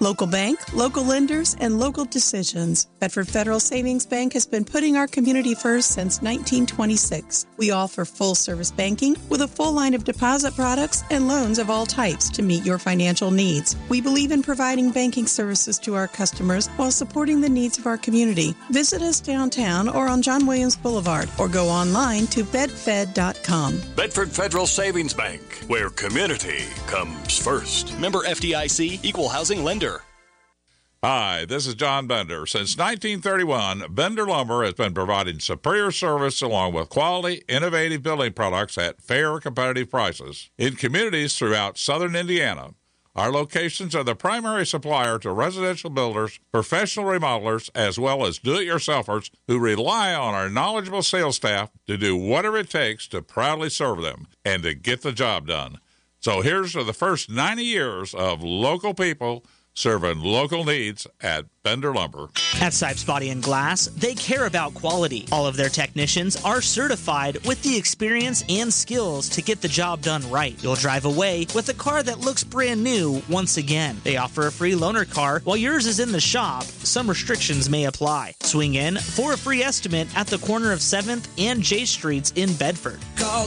Local bank, local lenders, and local decisions. Bedford Federal Savings Bank has been putting our community first since 1926. We offer full-service banking with a full line of deposit products and loans of all types to meet your financial needs. We believe in providing banking services to our customers while supporting the needs of our community. Visit us downtown or on John Williams Boulevard or go online to bedfed.com. Bedford Federal Savings Bank, where community comes first. Member FDIC, Equal Housing Lender. Hi, this is John Bender. Since 1931, Bender Lumber has been providing superior service along with quality, innovative building products at fair, competitive prices in communities throughout southern Indiana. Our locations are the primary supplier to residential builders, professional remodelers, as well as do-it-yourselfers who rely on our knowledgeable sales staff to do whatever it takes to proudly serve them and to get the job done. So here's to the first 90 years of local people serving local needs at Bender Lumber. At Sipes Body and Glass, they care about quality. All of their technicians are certified with the experience and skills to get the job done right. You'll drive away with a car that looks brand new once again. They offer a free loaner car while yours is in the shop. Some restrictions may apply. Swing in for a free estimate at the corner of 7th and J Streets in Bedford. Call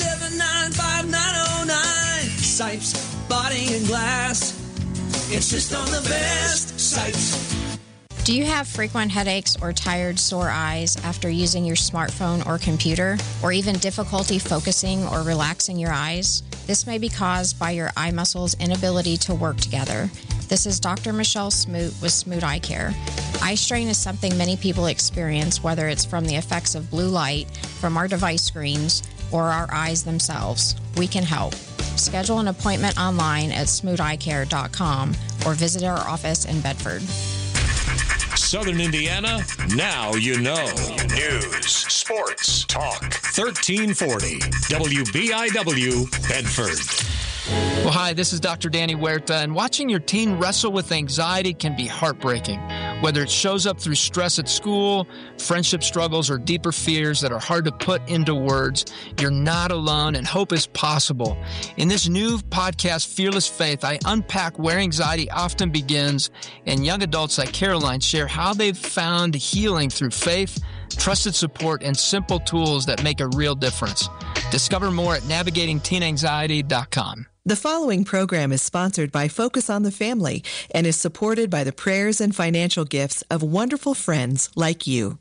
279-5909. Sipes Body and Glass. It's just on the best sites. Do you have frequent headaches or tired, sore eyes after using your smartphone or computer, or even difficulty focusing or relaxing your eyes? This may be caused by your eye muscles' inability to work together. This is Dr. Michelle Smoot with Smoot Eye Care. Eye strain is something many people experience, whether it's from the effects of blue light from our device screens or our eyes themselves. We can help. Schedule an appointment online at smootheyecare.com or visit our office in Bedford. Southern Indiana, now you know. News, sports, talk. 1340 WBIW, Bedford. Well, hi, this is Dr. Danny Huerta, and watching your teen wrestle with anxiety can be heartbreaking. Whether it shows up through stress at school, friendship struggles, or deeper fears that are hard to put into words, you're not alone and hope is possible. In this new podcast, Fearless Faith, I unpack where anxiety often begins, and young adults like Caroline share how they've found healing through faith, trusted support, and simple tools that make a real difference. Discover more at navigatingteenanxiety.com. The following program is sponsored by Focus on the Family and is supported by the prayers and financial gifts of wonderful friends like you.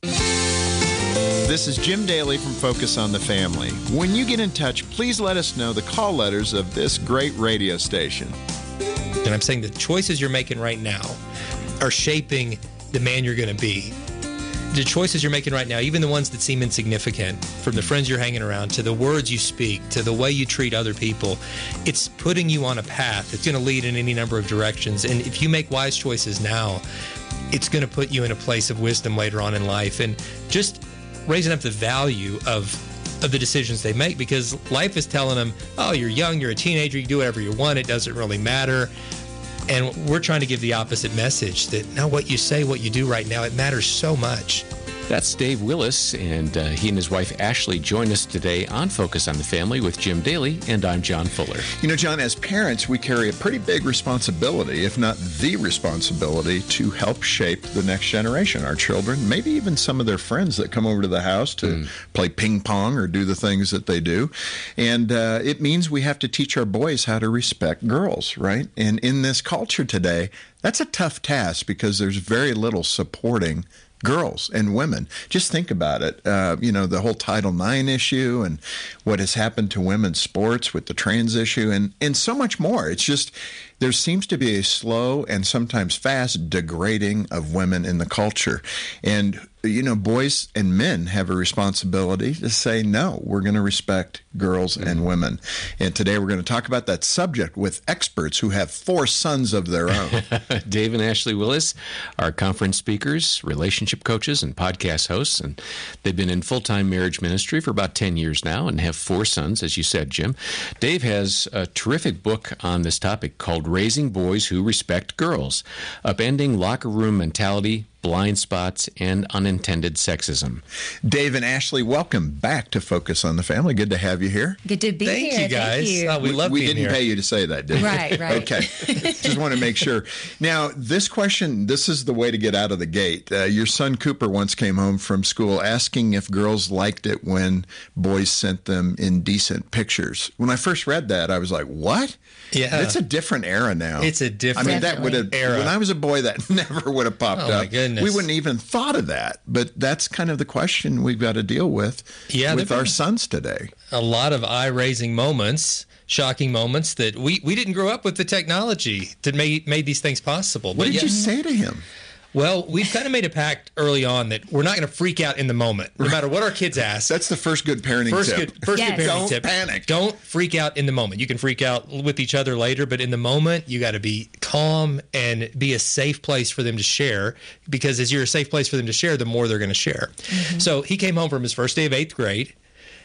This is Jim Daly from Focus on the Family. When you get in touch, please let us know the call letters of this great radio station. And I'm saying the choices you're making right now are shaping the man you're going to be. The choices you're making right now, even the ones that seem insignificant, from the friends you're hanging around to the words you speak to the way you treat other people, it's putting you on a path. It's going to lead in any number of directions. And if you make wise choices now, it's going to put you in a place of wisdom later on in life. And just raising up the value of the decisions they make, because life is telling them, oh, you're young, you're a teenager, you do whatever you want, it doesn't really matter. And we're trying to give the opposite message, that now what you say, what you do right now, it matters so much. That's Dave Willis, and he and his wife Ashley join us today on Focus on the Family with Jim Daly, and I'm John Fuller. You know, John, as parents, we carry a pretty big responsibility, if not the responsibility, to help shape the next generation, our children, maybe even some of their friends that come over to the house to play ping pong or do the things that they do. And it means we have to teach our boys how to respect girls, right? And in this culture today, that's a tough task because there's very little supporting girls and women. Just think about it. The whole Title IX issue and what has happened to women's sports with the trans issue and so much more. It's just, there seems to be a slow and sometimes fast degrading of women in the culture. And, boys and men have a responsibility to say, no, we're going to respect girls and women. And today we're going to talk about that subject with experts who have 4 sons of their own. Dave and Ashley Willis are conference speakers, relationship coaches, and podcast hosts. And they've been in full-time marriage ministry for about 10 years now and have 4 sons, as you said, Jim. Dave has a terrific book on this topic called Raising Boys Who Respect Girls, Upending Locker Room Mentality blind spots, and unintended sexism. Dave and Ashley, welcome back to Focus on the Family. Good to have you here. Good to be here. Thank you, guys. Thank you. Oh, we love being here. We didn't pay you to say that, did we? Right. Okay. Just want to make sure. Now, this question, this is the way to get out of the gate. Your son Cooper once came home from school asking if girls liked it when boys sent them indecent pictures. When I first read that, I was like, what? Yeah. It's a different era now. It's a different era. That would have, when I was a boy, that never would have popped up. My goodness. We wouldn't even thought of that. But that's kind of the question we've got to deal with our sons today. A lot of eye-raising moments, shocking moments that we didn't grow up with the technology that made these things possible. What did you say to him? Well, we've kind of made a pact early on that we're not going to freak out in the moment, no matter what our kids ask. That's the first good parenting tip. First good parenting tip. Don't panic. Don't freak out in the moment. You can freak out with each other later, but in the moment, you got to be calm and be a safe place for them to share, because as you're a safe place for them to share, the more they're going to share. Mm-hmm. So he came home from his first day of 8th grade,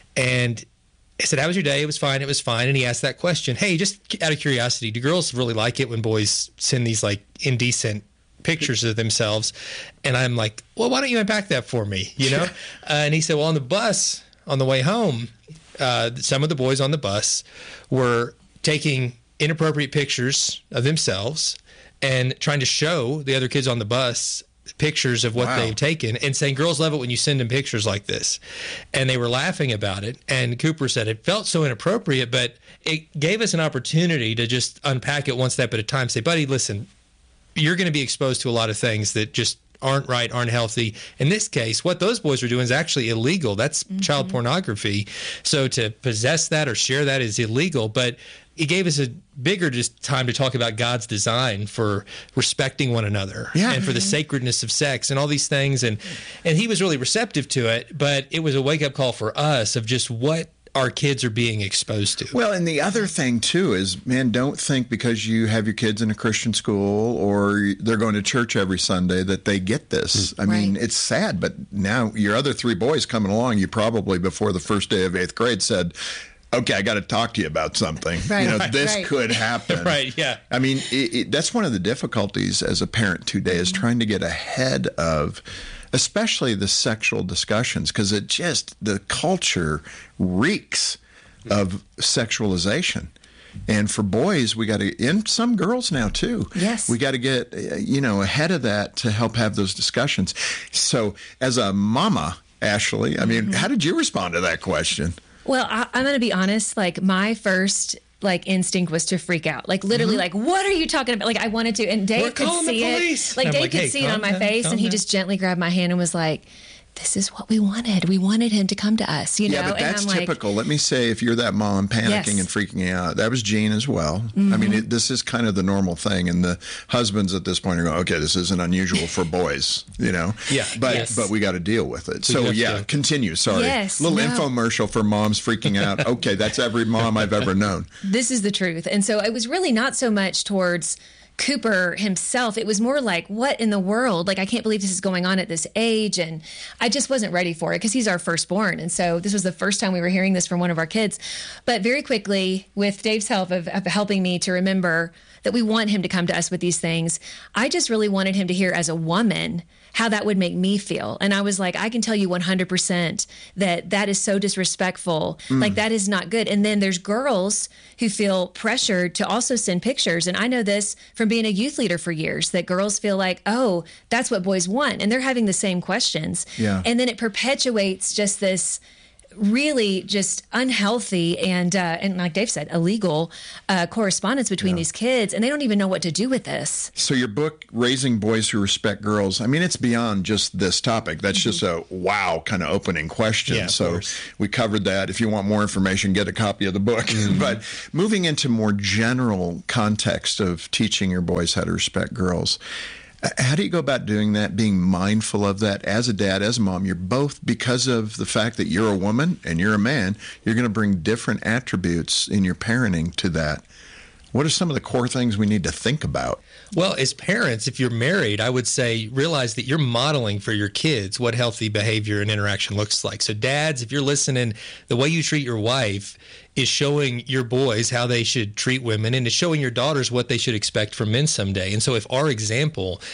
and I said, how was your day? It was fine. It was fine. And he asked that question. Hey, just out of curiosity, do girls really like it when boys send these like indecent pictures of themselves? And I'm like, well, why don't you unpack that for me? You know? And he said, well, on the bus on the way home, some of the boys on the bus were taking inappropriate pictures of themselves and trying to show the other kids on the bus pictures of what they've taken and saying, girls love it when you send them pictures like this. And they were laughing about it. And Cooper said it felt so inappropriate, but it gave us an opportunity to just unpack it one step at a time. Say, buddy, listen, you're going to be exposed to a lot of things that just aren't right, aren't healthy. In this case, what those boys are doing is actually illegal. That's child pornography. So to possess that or share that is illegal. But it gave us a bigger just time to talk about God's design for respecting one another and for the sacredness of sex and all these things. And he was really receptive to it, but it was a wake-up call for us of just what our kids are being exposed to. Well, and the other thing, too, is, man, don't think because you have your kids in a Christian school or they're going to church every Sunday that they get this. I mean, it's sad, but now your other 3 boys coming along, you probably, before the first day of 8th grade, said, okay, I got to talk to you about something. This could happen. I mean, that's one of the difficulties as a parent today is trying to get ahead of especially the sexual discussions, because the culture reeks of sexualization. And for boys, we got to, and some girls now too. Yes. We got to get, ahead of that to help have those discussions. So as a mama, Ashley, I mean, how did you respond to that question? Well, I'm going to be honest. Like, my first instinct was to freak out. Like, literally, like, what are you talking about? Like, I wanted to, and Dave could see it. Like, Dave could see it on my face, and he just gently grabbed my hand and was like, this is what we wanted. We wanted him to come to us, you know? Yeah, but that's typical. Let me say, if you're that mom panicking and freaking out, that was Jean as well. I mean, this is kind of the normal thing. And the husbands at this point are going, okay, this isn't unusual for boys, you know? But we got to deal with it. So, continue. Sorry. Little infomercial for moms freaking out. Okay, that's every mom I've ever known. This is the truth. And so it was really not so much towards Cooper himself. It was more like, what in the world? Like, I can't believe this is going on at this age. And I just wasn't ready for it because he's our firstborn. And so this was the first time we were hearing this from one of our kids. But very quickly, with Dave's help of helping me to remember that we want him to come to us with these things, I just really wanted him to hear as a woman how that would make me feel. And I was like, I can tell you 100% that is so disrespectful. Like, that is not good. And then there's girls who feel pressured to also send pictures. And I know this from being a youth leader for years, that girls feel like, oh, that's what boys want. And they're having the same questions. Yeah. And then it perpetuates just this really just unhealthy and like Dave said, illegal correspondence between these kids, and they don't even know what to do with this. So your book, Raising Boys Who Respect Girls, I mean, it's beyond just this topic. That's just a wow kind of opening question. Yeah, so we covered that. If you want more information, get a copy of the book. But moving into more general context of teaching your boys how to respect girls, how do you go about doing that, being mindful of that as a dad, as a mom? You're both, because of the fact that you're a woman and you're a man, you're going to bring different attributes in your parenting to that. What are some of the core things we need to think about? Well, as parents, if you're married, I would say realize that you're modeling for your kids what healthy behavior and interaction looks like. So dads, if you're listening, the way you treat your wife is showing your boys how they should treat women, and is showing your daughters what they should expect from men someday. And so if our example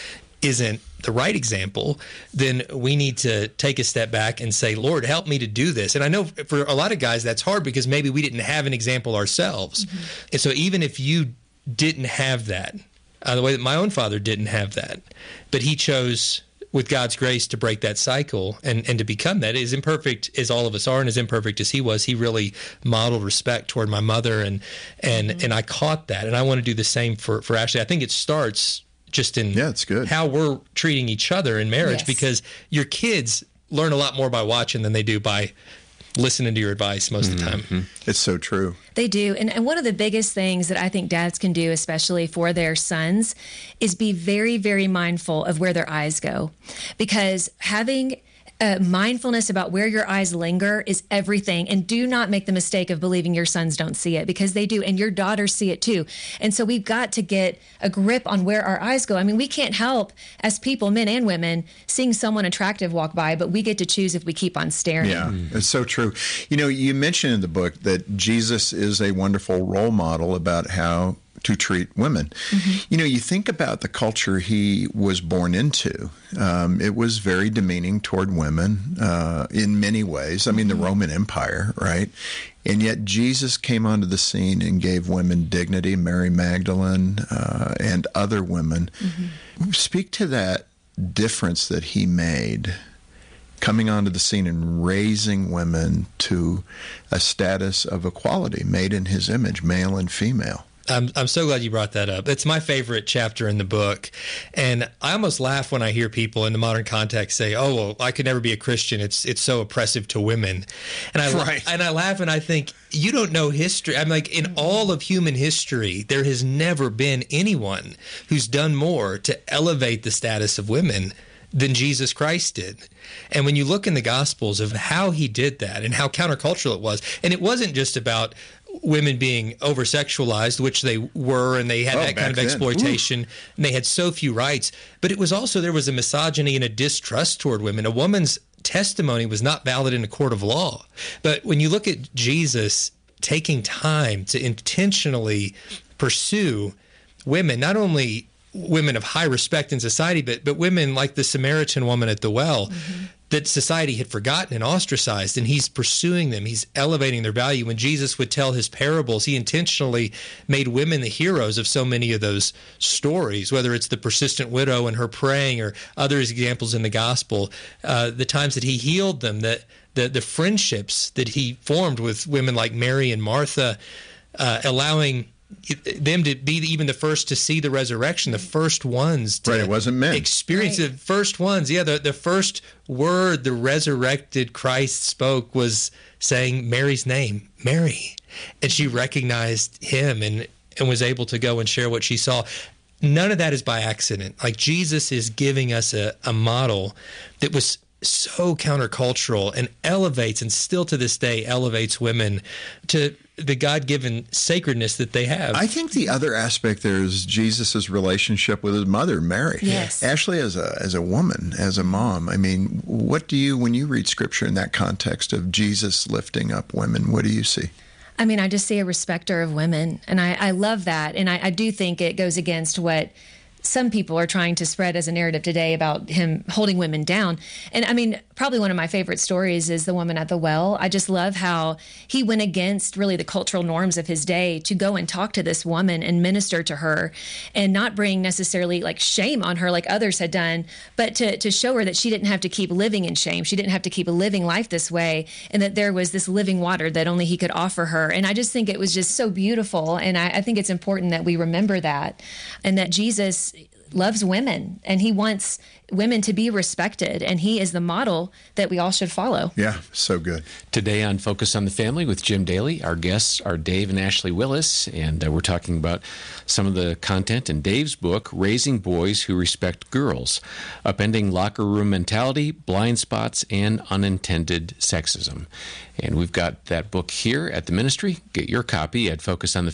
isn't the right example, then we need to take a step back and say, Lord, help me to do this. And I know for a lot of guys that's hard because maybe we didn't have an example ourselves. Mm-hmm. And so even if you didn't have that, the way that my own father didn't have that, but he chose with God's grace to break that cycle and to become that. As imperfect as all of us are and as imperfect as he was, he really modeled respect toward my mother, and I caught that. And I want to do the same for Ashley. I think it starts just in it's good. How we're treating each other in marriage, because your kids learn a lot more by watching than they do by listening to your advice most of the time. Mm-hmm. It's so true. They do. And one of the biggest things that I think dads can do, especially for their sons, is be very, very mindful of where their eyes go. Because having mindfulness about where your eyes linger is everything. And do not make the mistake of believing your sons don't see it, because they do. And your daughters see it too. And so we've got to get a grip on where our eyes go. I mean, we can't help as people, men and women, seeing someone attractive walk by, but we get to choose if we keep on staring. Yeah, it's so true. You know, you mentioned in the book that Jesus is a wonderful role model about how to treat women. Mm-hmm. You know, you think about the culture he was born into. It was very demeaning toward women in many ways. I mean, the Roman Empire, right? And yet Jesus came onto the scene and gave women dignity, Mary Magdalene and other women. Mm-hmm. Speak to that difference that he made, coming onto the scene and raising women to a status of equality, made in his image, male and female. I'm so glad you brought that up. It's my favorite chapter in the book. And I almost laugh when I hear people in the modern context say, oh, well, I could never be a Christian. It's so oppressive to women. And I laugh and I think, you don't know history. I'm like, in all of human history, there has never been anyone who's done more to elevate the status of women than Jesus Christ did. And when you look in the Gospels of how he did that and how countercultural it was, and it wasn't just about women being over-sexualized, which they were, and they had that kind of exploitation, and they had so few rights. But it was also, there was a misogyny and a distrust toward women. A woman's testimony was not valid in a court of law. But when you look at Jesus taking time to intentionally pursue women, not only women of high respect in society, but women like the Samaritan woman at the well, that society had forgotten and ostracized, and he's pursuing them. He's elevating their value. When Jesus would tell his parables, he intentionally made women the heroes of so many of those stories, whether it's the persistent widow and her praying or other examples in the gospel, the times that he healed them, the friendships that he formed with women like Mary and Martha, allowing them to be even the first to see the resurrection, the first ones to it wasn't men. Experience the first ones. Yeah, the first word the resurrected Christ spoke was saying Mary's name, Mary. And she recognized him and was able to go and share what she saw. None of that is by accident. Like, Jesus is giving us a model that was so countercultural and elevates, and still to this day elevates women to the God-given sacredness that they have. I think the other aspect there is Jesus' relationship with his mother, Mary. Yes. Ashley, as a woman, as a mom, I mean, what do you, when you read Scripture in that context of Jesus lifting up women, what do you see? I mean, I just see a respecter of women, and I love that. And I do think it goes against what some people are trying to spread as a narrative today about him holding women down. And I mean, probably one of my favorite stories is the woman at the well. I just love how he went against really the cultural norms of his day to go and talk to this woman and minister to her, and not bring necessarily like shame on her like others had done, but to show her that she didn't have to keep living in shame. She didn't have to keep living life this way, and that there was this living water that only he could offer her. And I just think it was just so beautiful. And I think it's important that we remember that, and that Jesus loves women, and he wants women to be respected, and he is the model that we all should follow. Yeah, so good. Today on Focus on the Family with Jim Daly, our guests are Dave and Ashley Willis, and we're talking about some of the content in Dave's book, Raising Boys Who Respect Girls, Upending Locker Room Mentality, Blind Spots, and Unintended Sexism. And we've got that book here at the ministry. Get your copy at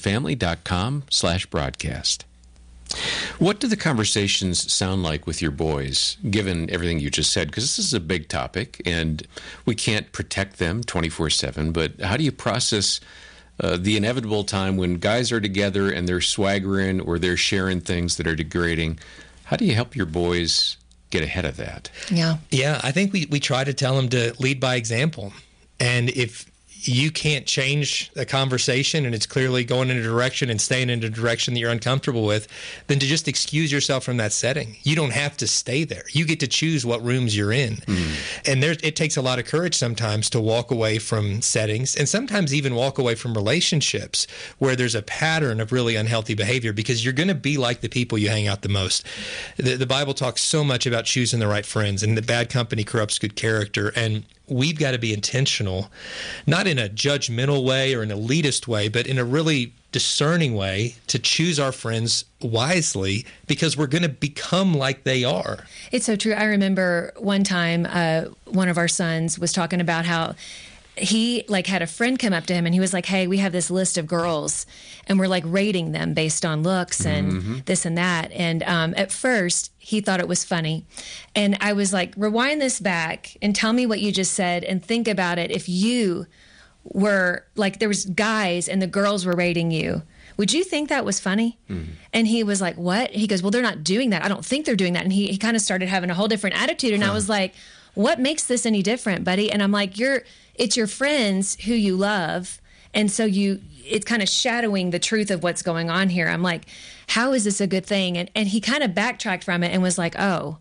focusonthefamily.com/broadcast. What do the conversations sound like with your boys, given everything you just said? Because this is a big topic, and we can't protect them 24/7, but how do you process the inevitable time when guys are together and they're swaggering or they're sharing things that are degrading? How do you help your boys get ahead of that? Yeah, I think we try to tell them to lead by example. And if you can't change a conversation and it's clearly going in a direction and staying in a direction that you're uncomfortable with, then to just excuse yourself from that setting. You don't have to stay there. You get to choose what rooms you're in. And it takes a lot of courage sometimes to walk away from settings and sometimes even walk away from relationships where there's a pattern of really unhealthy behavior, because you're going to be like the people you hang out the most. The Bible talks so much about choosing the right friends, and the bad company corrupts good character. And we've got to be intentional, not in a judgmental way or an elitist way, but in a really discerning way to choose our friends wisely, because we're going to become like they are. It's so true. I remember one time one of our sons was talking about how he had a friend come up to him and he was like, hey, we have this list of girls and we're rating them based on looks and this and that. And at first he thought it was funny. And I was like, rewind this back and tell me what you just said and think about it. If you were there was guys and the girls were rating you, would you think that was funny? And he was like, what? He goes, well, they're not doing that. I don't think they're doing that. And he kind of started having a whole different attitude. And I was like, what makes this any different, buddy? And I'm like, it's your friends who you love. And so it's kind of shadowing the truth of what's going on here. I'm like, how is this a good thing? And he kind of backtracked from it and was like, oh,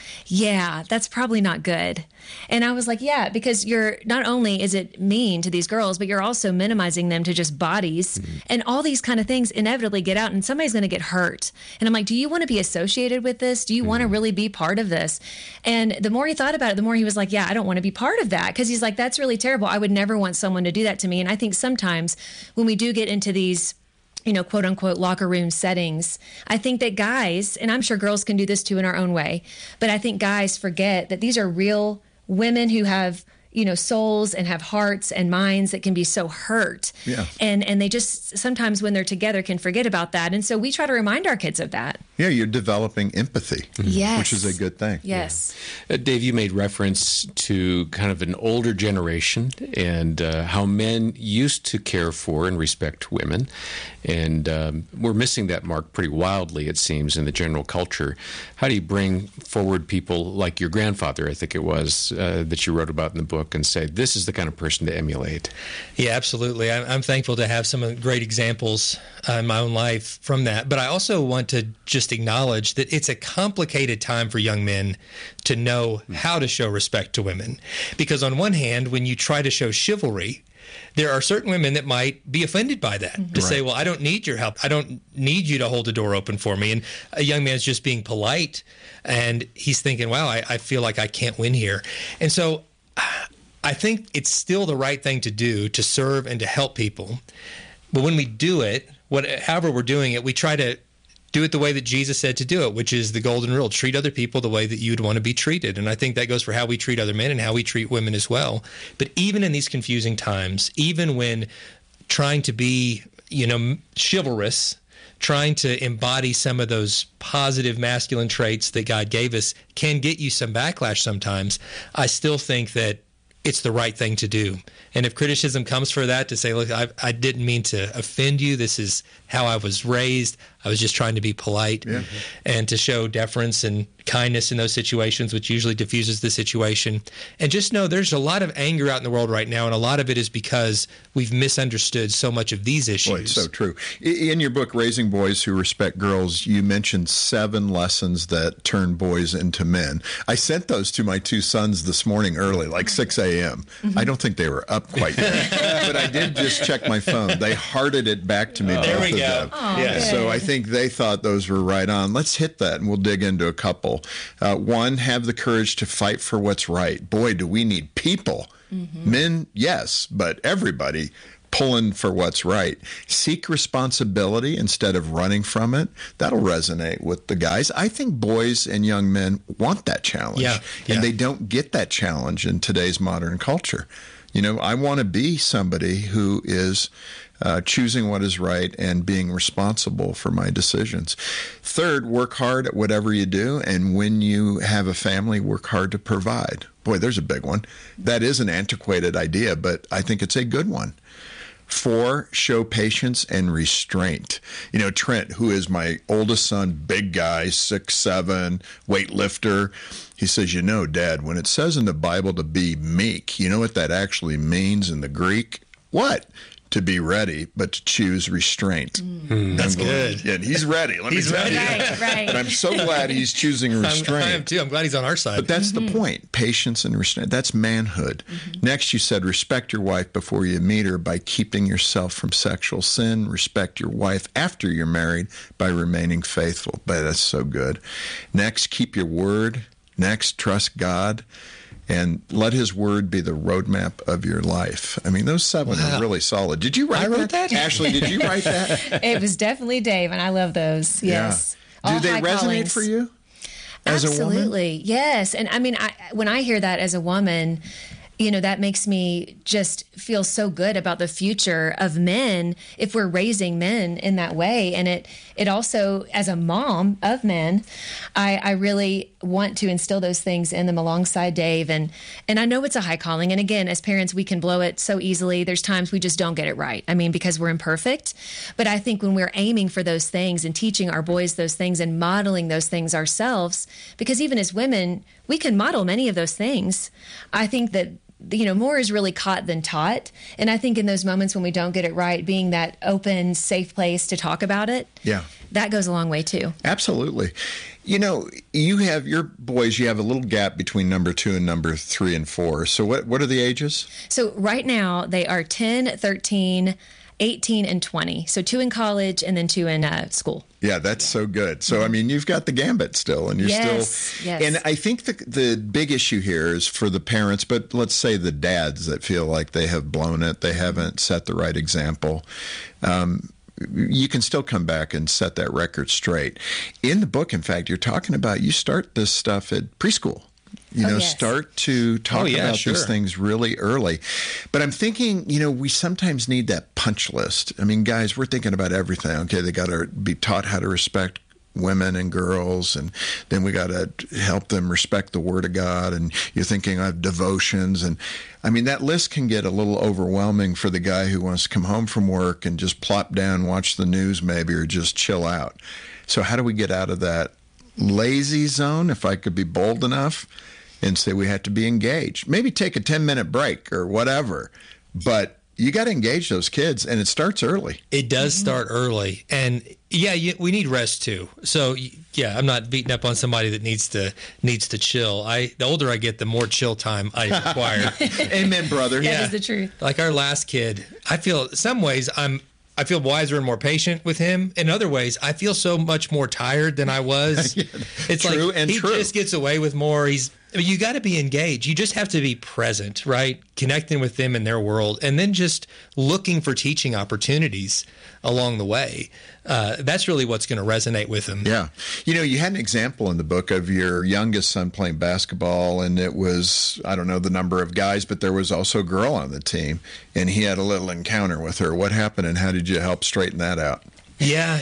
yeah, that's probably not good. And I was like, yeah, because not only is it mean to these girls, but you're also minimizing them to just bodies. And all these kind of things inevitably get out and somebody's going to get hurt. And I'm like, do you want to be associated with this? Do you want to really be part of this? And the more he thought about it, the more he was like, yeah, I don't want to be part of that. Because he's like, that's really terrible. I would never want someone to do that to me. And I think sometimes when we do get into these quote unquote locker room settings, I think that guys, and I'm sure girls can do this too in our own way, but I think guys forget that these are real women who have, souls and have hearts and minds that can be so hurt. Yeah. And they just sometimes when they're together can forget about that. And so we try to remind our kids of that. Yeah, you're developing empathy, yes, which is a good thing. Yes. Dave, you made reference to kind of an older generation and how men used to care for and respect women. And we're missing that mark pretty wildly, it seems, in the general culture. How do you bring forward people like your grandfather, I think it was, that you wrote about in the book, and say, this is the kind of person to emulate? Yeah, absolutely. I'm thankful to have some great examples in my own life from that. But I also want to just acknowledge that it's a complicated time for young men to know how to show respect to women. Because on one hand, when you try to show chivalry, there are certain women that might be offended by that, to say, well, I don't need your help. I don't need you to hold the door open for me. And a young man's just being polite, and he's thinking, wow, I feel like I can't win here. And so I think it's still the right thing to do, to serve and to help people. But when we do it, however we're doing it, we try to do it the way that Jesus said to do it, which is the golden rule. Treat other people the way that you'd want to be treated. And I think that goes for how we treat other men and how we treat women as well. But even in these confusing times, even when trying to be, chivalrous, trying to embody some of those positive masculine traits that God gave us can get you some backlash sometimes, I still think that it's the right thing to do. And if criticism comes for that, to say, look, I didn't mean to offend you. This is how I was raised. I was just trying to be polite, and to show deference and kindness in those situations, which usually diffuses the situation. And just know there's a lot of anger out in the world right now, and a lot of it is because we've misunderstood so much of these issues. Boy, it's so true. In your book, Raising Boys Who Respect Girls, you mentioned 7 lessons that turn boys into men. I sent those to my 2 sons this morning early, like 6 a.m. I don't think they were up quite yet, but I did just check my phone. They hearted it back to me, both of them. So I think they thought those were right on. Let's hit that, and we'll dig into a couple. 1, have the courage to fight for what's right. Boy, do we need people. Men, yes, but everybody pulling for what's right. Seek responsibility instead of running from it. That'll resonate with the guys. I think boys and young men want that challenge, and they don't get that challenge in today's modern culture. I want to be somebody who is choosing what is right and being responsible for my decisions. 3rd, work hard at whatever you do, and when you have a family, work hard to provide. Boy, there's a big one. That is an antiquated idea, but I think it's a good one. 4, show patience and restraint. You know, Trent, who is my oldest son, big guy, 6'7", weightlifter, he says, you know, Dad, when it says in the Bible to be meek, you know what that actually means in the Greek? What? To be ready, but to choose restraint. That's good. Yeah, and he's ready. Let me tell you. Right. But I'm so glad he's choosing restraint. I am too. I'm glad he's on our side. But that's the point. Patience and restraint. That's manhood. Next, you said respect your wife before you meet her by keeping yourself from sexual sin. Respect your wife after you're married by remaining faithful. But that's so good. Next, keep your word. Next, trust God. And let his word be the roadmap of your life. I mean, those 7 are really solid. Did you write that? Ashley, did you write that? It was definitely Dave, and I love those. Yes. Yeah. Do they resonate callings. for you as a woman? Absolutely. Yes. And I mean, when I hear that as a woman, you know, that makes me just feel so good about the future of men if we're raising men in that way. And it also, as a mom of men, I really want to instill those things in them alongside Dave. And I know it's a high calling. And again, as parents, we can blow it so easily. There's times we just don't get it right. I mean, because we're imperfect. But I think when we're aiming for those things and teaching our boys those things and modeling those things ourselves, because even as women, we can model many of those things. I think that, you know, more is really caught than taught. And I think in those moments when we don't get it right, being that open, safe place to talk about it, that goes a long way too. Absolutely. You know, you have your boys, you have a little gap between number 2 and number 3 and 4. So what are the ages? So right now they are 10, 13, 18, and 20. So 2 in college and then 2 in school. Yeah, that's so good. So, I mean, you've got the gambit still, and you're still... Yes. And I think the big issue here is for the parents, but let's say the dads that feel like they have blown it, they haven't set the right example. You can still come back and set that record straight. In the book, in fact, you're talking about you start this stuff at preschool. You know, start to talk about these things really early. But I'm thinking, you know, we sometimes need that punch list. I mean, guys, we're thinking about everything. Okay, they got to be taught how to respect women and girls, and then we got to help them respect the Word of God. And you're thinking of devotions. And I mean, that list can get a little overwhelming for the guy who wants to come home from work and just plop down, watch the news maybe, or just chill out. So how do we get out of that lazy zone, if I could be bold enough, and say we have to be engaged? Maybe take a 10-minute break or whatever, but you got to engage those kids, and it starts early. It does start early, and we need rest too. So I'm not beating up on somebody that needs to chill. The older I get, the more chill time I require. Amen, brother. That is the truth. Like our last kid, I feel in some ways I feel wiser and more patient with him. In other ways, I feel so much more tired than I was. It's true, like he just gets away with more. You got to be engaged. You just have to be present, right? Connecting with them in their world, and then just looking for teaching opportunities along the way. That's really what's going to resonate with them. Yeah. You know, you had an example in the book of your youngest son playing basketball, and it was, I don't know the number of guys, but there was also a girl on the team, and he had a little encounter with her. What happened, and how did you help straighten that out? Yeah.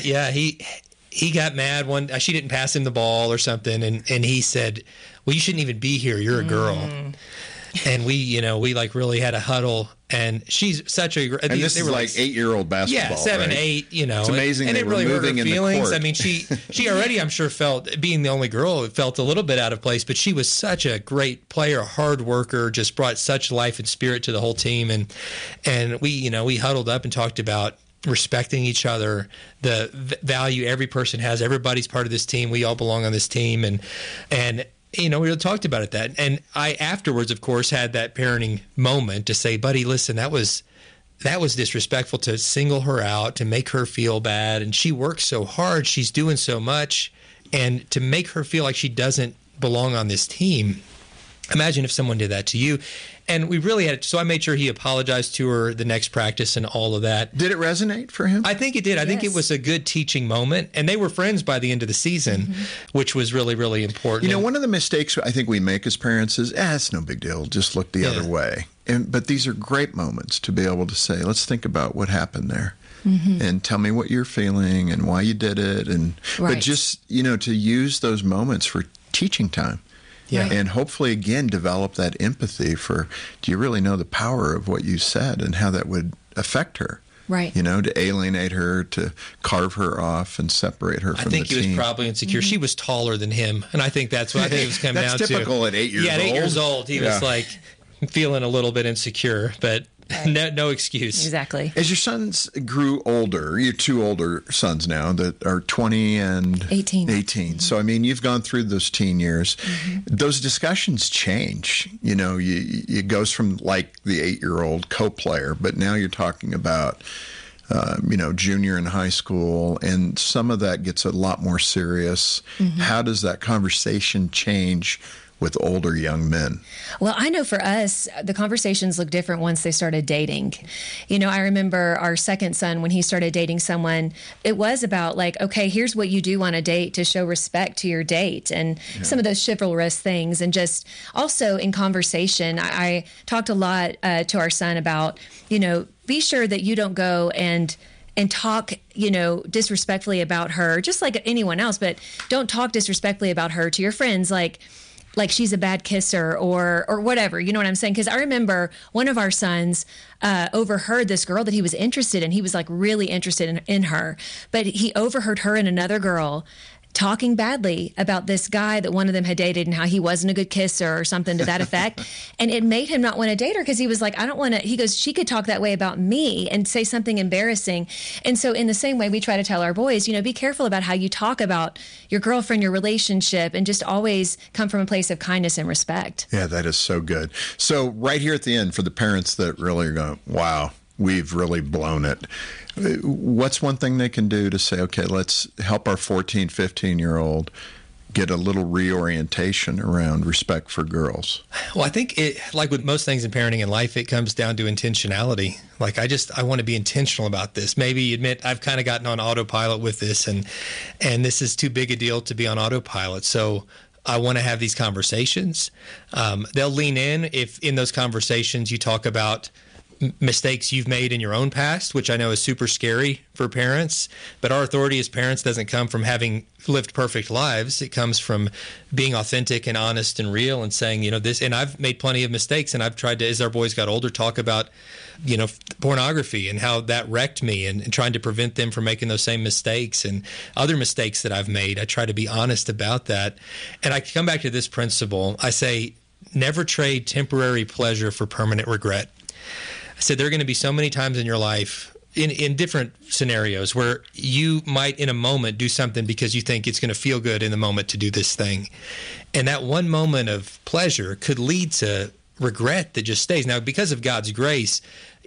He got mad she didn't pass him the ball or something, and he said, well, you shouldn't even be here. You're a girl. And we like really had a huddle, and she's such a... And this is like 8-year-old basketball, 7, right? 8, It's amazing and they it really were hurt her moving in feelings. the court. I mean, she already, I'm sure, felt, being the only girl, felt a little bit out of place, but she was such a great player, a hard worker, just brought such life and spirit to the whole team. And we huddled up and talked about respecting each other, the value every person has. Everybody's part of this team. We all belong on this team. And we talked about it that. And I afterwards, of course, had that parenting moment to say, buddy, listen, that was disrespectful to single her out, to make her feel bad. And she works so hard. She's doing so much. And to make her feel like she doesn't belong on this team. Imagine if someone did that to you. And we really had it. So I made sure he apologized to her the next practice and all of that. Did it resonate for him? I think it did. I think it was a good teaching moment. And they were friends by the end of the season, which was really, really important. You know, one of the mistakes I think we make as parents is, it's no big deal. Just look the other way. But these are great moments to be able to say, let's think about what happened there. And tell me what you're feeling and why you did it. But just, to use those moments for teaching time. Yeah. And hopefully, again, develop that empathy for, do you really know the power of what you said and how that would affect her. Right. To alienate her, to carve her off and separate her from the team. I think he was probably insecure. She was taller than him, and I think that's what I think it was coming down to. That's typical at 8 years old. Yeah, at 8 years old, he was like feeling a little bit insecure, but no excuse. Exactly. As your sons grew older, your two older sons now that are 20 and 18. Mm-hmm. So, you've gone through those teen years. Mm-hmm. Those discussions change. It goes from like the 8-year-old co-player, but now you're talking about junior in high school, and some of that gets a lot more serious. Mm-hmm. How does that conversation change with older young men? Well, I know for us, the conversations look different once they started dating. I remember our second son, when he started dating someone, it was about like, okay, here's what you do on a date to show respect to your date, and some of those chivalrous things. And just also in conversation, I talked a lot to our son about, be sure that you don't go and talk, disrespectfully about her, just like anyone else, but don't talk disrespectfully about her to your friends, like she's a bad kisser or whatever, you know what I'm saying? Because I remember one of our sons overheard this girl that he was interested in. He was like really interested in her, but he overheard her and another girl talking badly about this guy that one of them had dated and how he wasn't a good kisser or something to that effect. And it made him not want to date her because he was like, I don't want to, he goes, she could talk that way about me and say something embarrassing. And so in the same way, we try to tell our boys, be careful about how you talk about your girlfriend, your relationship, and just always come from a place of kindness and respect. Yeah, that is so good. So right here at the end, for the parents that really are going, wow, we've really blown it. What's one thing they can do to say, okay, let's help our 14, 15-year-old get a little reorientation around respect for girls? Well, I think like with most things in parenting and life, it comes down to intentionality. Like, I want to be intentional about this. Maybe admit I've kind of gotten on autopilot with this, and this is too big a deal to be on autopilot. So I want to have these conversations. They'll lean in if in those conversations you talk about mistakes you've made in your own past, which I know is super scary for parents. But our authority as parents doesn't come from having lived perfect lives. It comes from being authentic and honest and real and saying, this. And I've made plenty of mistakes, and I've tried to, as our boys got older, talk about, pornography and how that wrecked me, and trying to prevent them from making those same mistakes and other mistakes that I've made. I try to be honest about that. And I come back to this principle. I say, never trade temporary pleasure for permanent regret. I said there are going to be so many times in your life, in different scenarios, where you might in a moment do something because you think it's going to feel good in the moment to do this thing. And that one moment of pleasure could lead to regret that just stays. Now, because of God's grace,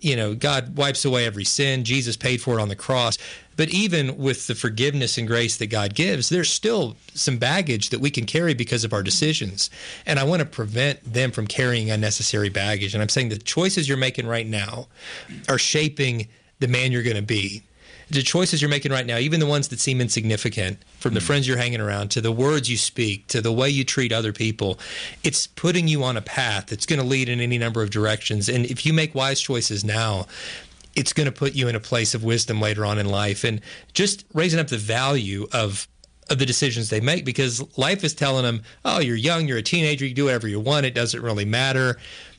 God wipes away every sin. Jesus paid for it on the cross. But even with the forgiveness and grace that God gives, there's still some baggage that we can carry because of our decisions. And I want to prevent them from carrying unnecessary baggage. And I'm saying the choices you're making right now are shaping the man you're going to be. The choices you're making right now, even the ones that seem insignificant, from the friends you're hanging around to the words you speak to the way you treat other people, it's putting you on a path that's going to lead in any number of directions. And if you make wise choices now, it's going to put you in a place of wisdom later on in life, and just raising up the value of the decisions they make, because life is telling them, oh, you're young, you're a teenager, you can do whatever you want, it doesn't really matter.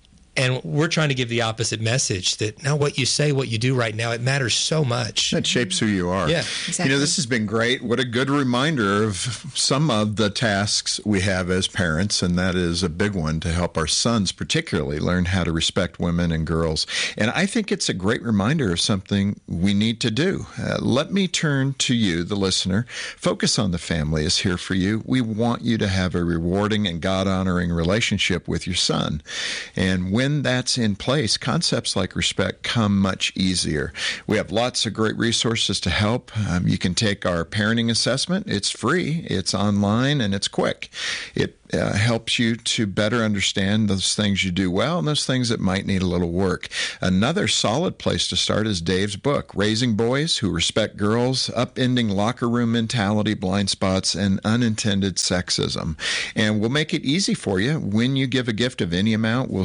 And we're trying to give the opposite message, that now what you say, what you do right now, it matters so much. It shapes who you are. Yeah, exactly. This has been great. What a good reminder of some of the tasks we have as parents, and that is a big one, to help our sons particularly learn how to respect women and girls. And I think it's a great reminder of something we need to do. Let me turn to you, the listener. Focus on the Family is here for you. We want you to have a rewarding and God-honoring relationship with your son. And when that's in place, concepts like respect come much easier. We have lots of great resources to help. You can take our parenting assessment. It's free, it's online, and it's quick. It helps you to better understand those things you do well and those things that might need a little work. Another solid place to start is Dave's book, Raising Boys Who Respect Girls, Upending Locker Room Mentality, Blind Spots, and Unintended Sexism. And we'll make it easy for you. When you give a gift of any amount, we'll send you a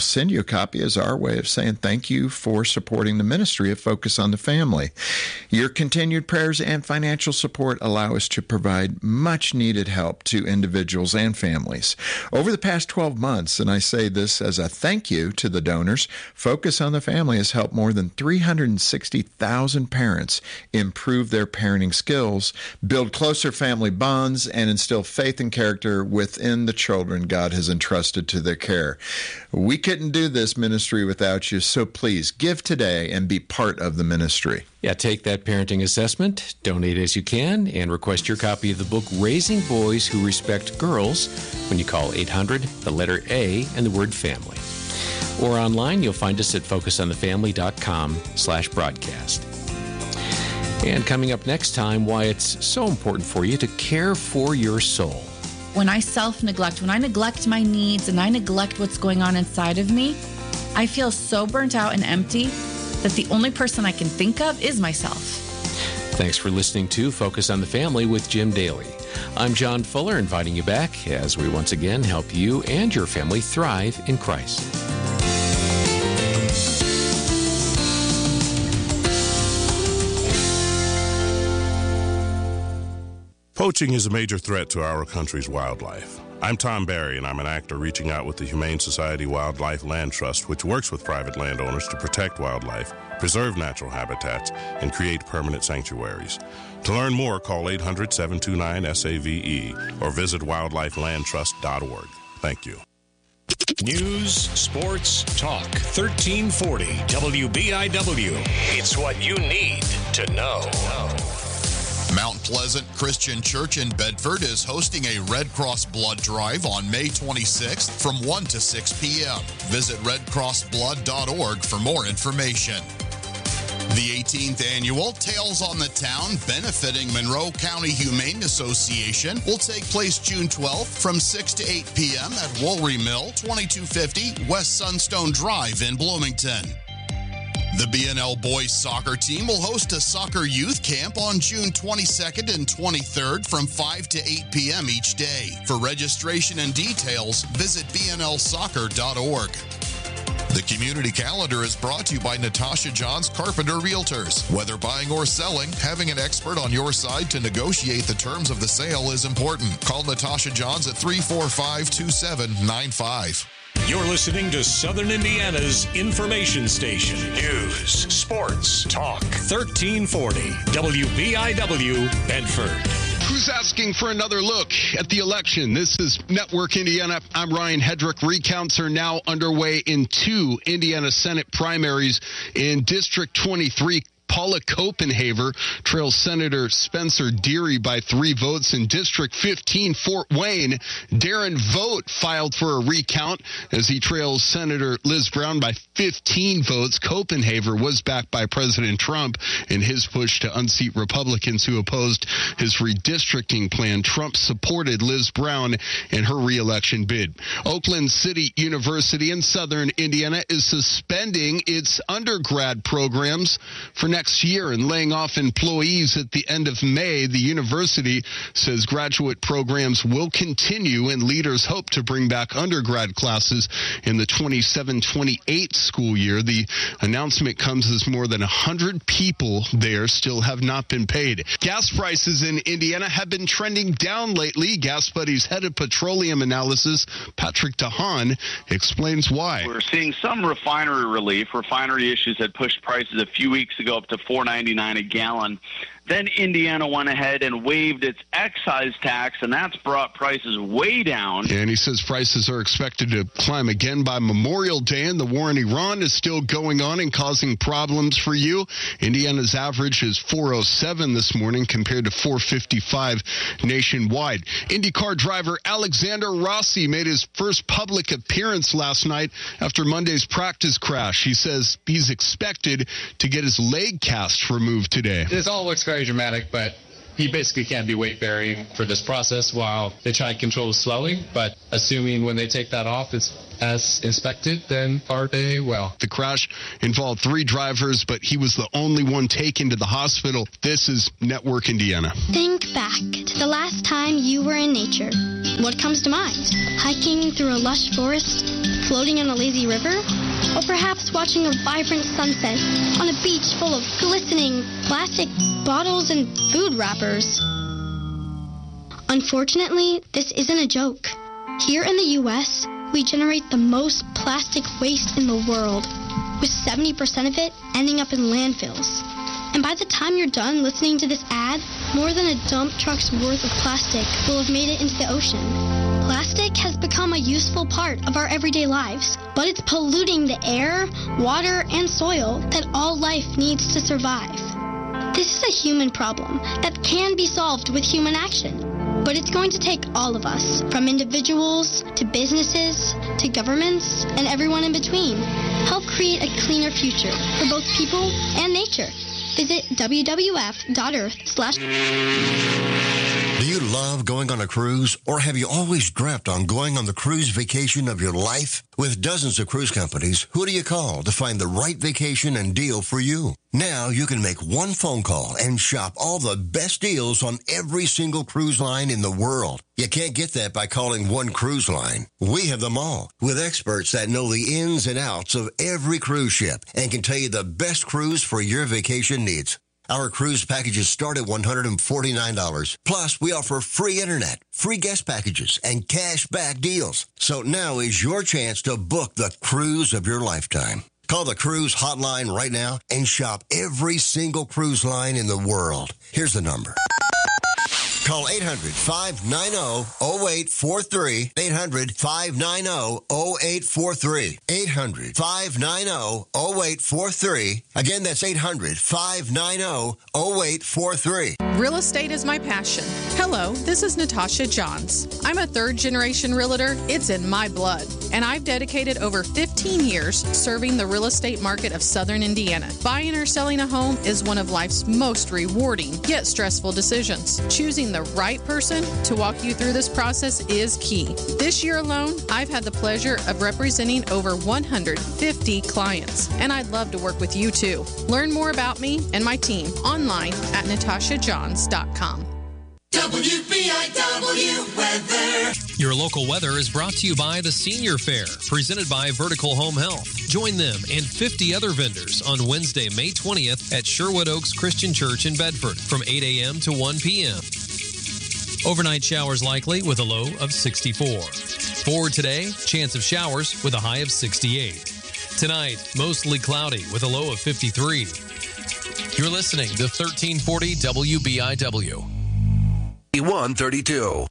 copy as our way of saying thank you for supporting the ministry of Focus on the Family. Your continued prayers and financial support allow us to provide much needed help to individuals and families. Over the past 12 months, and I say this as a thank you to the donors, Focus on the Family has helped more than 360,000 parents improve their parenting skills, build closer family bonds, and instill faith and character within the children God has entrusted to their care. We couldn't do this ministry without you, so please give today and be part of the ministry. Yeah, take that parenting assessment, donate as you can, and request your copy of the book Raising Boys Who Respect Girls when you call 800, the letter A, and the word family. Or online, you'll find us at focusonthefamily.com/broadcast. And coming up next time, why it's so important for you to care for your soul. When I self-neglect, when I neglect my needs and I neglect what's going on inside of me, I feel so burnt out and empty that the only person I can think of is myself. Thanks for listening to Focus on the Family with Jim Daly. I'm John Fuller, inviting you back as we once again help you and your family thrive in Christ. Poaching is a major threat to our country's wildlife. I'm Tom Barry, and I'm an actor reaching out with the Humane Society Wildlife Land Trust, which works with private landowners to protect wildlife, preserve natural habitats, and create permanent sanctuaries. To learn more, call 800-729-SAVE or visit wildlifelandtrust.org. Thank you. News, sports, talk. 1340 WBIW. It's what you need to know. Mount Pleasant Christian Church in Bedford is hosting a Red Cross Blood Drive on May 26th from 1 to 6 p.m. Visit redcrossblood.org for more information. The 18th annual Tales on the Town benefiting Monroe County Humane Association will take place June 12th from 6 to 8 p.m. at Woolry Mill, 2250 West Sunstone Drive in Bloomington. The BNL boys soccer team will host a soccer youth camp on June 22nd and 23rd from 5 to 8 p.m. each day. For registration and details, visit bnlsoccer.org. The community calendar is brought to you by Natasha Johns Carpenter Realtors. Whether buying or selling, having an expert on your side to negotiate the terms of the sale is important. Call Natasha Johns at 345-2795. You're listening to Southern Indiana's information station. News, sports, talk. 1340 WBIW Bedford. Who's asking for another look at the election? This is Network Indiana. I'm Ryan Hedrick. Recounts are now underway in 2 Indiana Senate primaries in District 23. Paula Copenhaver trails Senator Spencer Deary by 3 votes. In District 15, Fort Wayne, Darren Vogt filed for a recount as he trails Senator Liz Brown by 15 votes. Copenhaver was backed by President Trump in his push to unseat Republicans who opposed his redistricting plan. Trump supported Liz Brown in her reelection bid. Oakland City University in Southern Indiana is suspending its undergrad programs for next year and laying off employees at the end of May. The university says graduate programs will continue and leaders hope to bring back undergrad classes in the 27-28 school year. The announcement comes as more than 100 people there still have not been paid. Gas prices in Indiana have been trending down lately. Gas Buddy's head of petroleum analysis, Patrick DeHaan, explains why. We're seeing some refinery relief. Refinery issues had pushed prices a few weeks ago up to $4.99 a gallon. Then Indiana went ahead and waived its excise tax, and that's brought prices way down. And he says prices are expected to climb again by Memorial Day, and the war in Iran is still going on and causing problems for you. Indiana's average is 407 this morning compared to 455 nationwide. IndyCar driver Alexander Rossi made his first public appearance last night after Monday's practice crash. He says he's expected to get his leg cast removed today. This all looks very dramatic, but he basically can't be weight bearing for this process while they try to control the swelling. But assuming when they take that off, it's as inspected, then are they well. The crash involved 3 drivers, but he was the only one taken to the hospital. This is Network Indiana. Think back to the last time you were in nature. What comes to mind? Hiking through a lush forest? Floating on a lazy river? Or perhaps watching a vibrant sunset on a beach full of glistening plastic bottles and food wrappers. Unfortunately, this isn't a joke. Here in the U.S., we generate the most plastic waste in the world, with 70% of it ending up in landfills. And by the time you're done listening to this ad, more than a dump truck's worth of plastic will have made it into the ocean. Plastic has become a useful part of our everyday lives, but it's polluting the air, water, and soil that all life needs to survive. This is a human problem that can be solved with human action. But it's going to take all of us, from individuals to businesses to governments and everyone in between. Help create a cleaner future for both people and nature. Visit wwf.earth/. Do you love going on a cruise, or have you always dreamt on going on the cruise vacation of your life? With dozens of cruise companies, who do you call to find the right vacation and deal for you? Now you can make one phone call and shop all the best deals on every single cruise line in the world. You can't get that by calling one cruise line. We have them all, with experts that know the ins and outs of every cruise ship and can tell you the best cruise for your vacation needs. Our cruise packages start at $149. Plus, we offer free internet, free guest packages, and cash back deals. So now is your chance to book the cruise of your lifetime. Call the cruise hotline right now and shop every single cruise line in the world. Here's the number. Call 800-590-0843. 800-590-0843. 800-590-0843. Again, that's 800-590-0843. Real estate is my passion. Hello, this is Natasha Johns. I'm a third-generation realtor. It's in my blood. And I've dedicated over 15 years serving the real estate market of Southern Indiana. Buying or selling a home is one of life's most rewarding, yet stressful decisions. Choosing the right person to walk you through this process is key. This year alone, I've had the pleasure of representing over 150 clients, and I'd love to work with you too. Learn more about me and my team online at natashajohns.com. WBIW weather. Your local weather is brought to you by the Senior Fair, presented by Vertical Home Health. Join them and 50 other vendors on Wednesday, May 20th at Sherwood Oaks Christian Church in Bedford from 8 a.m. to 1 p.m. Overnight showers likely with a low of 64. For today, chance of showers with a high of 68. Tonight, mostly cloudy with a low of 53. You're listening to 1340 WBIW. 132.